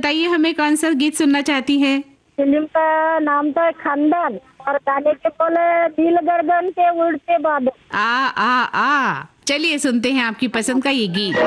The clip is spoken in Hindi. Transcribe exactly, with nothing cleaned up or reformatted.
बताइए हमें कौन सा गीत सुनना चाहती है? फिल्म का नाम तो है खानदान और गाने के बोले दिल गर्दन के उड़ते बादल। आ आ आ चलिए सुनते हैं आपकी पसंद का ये गीत।